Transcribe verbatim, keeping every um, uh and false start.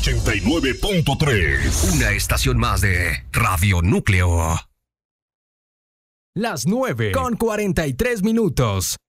ochenta y nueve punto tres. Una estación más de Radio Núcleo. Las nueve con cuarenta y tres minutos.